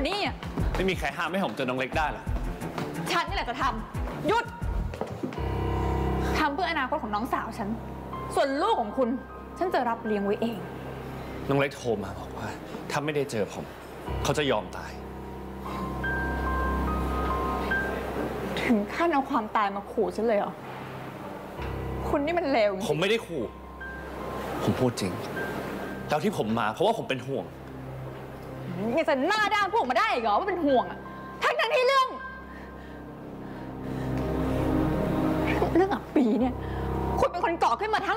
นี่อ่ะไม่มีใครห้ามให้ผมเจอน้องเล็กได้หรอกฉันนี่แหละจะทำหยุดทำเพื่ออนาคตของน้องสาวฉันส่วนลูกของคุณฉันจะรับเลี้ยงไว้เองน้องเล็กโทรมาบอกว่าถ้าไม่ได้เจอผมเขาจะยอมตายถึงขั้นเอาความตายมาขู่ฉันเลยเหรอคุณนี่มันเลวผมไม่ได้ขู่ผมพูดจริงแล้วที่ผมมาเพราะว่าผมเป็นห่วงยังจะหน้าด้านพูดมาได้อีกเหรอว่าเป็นห่วงอะทั้งที่เรื่องอับปีเนี่ยคุณเป็นคนก่อขึ้นมาทั้ง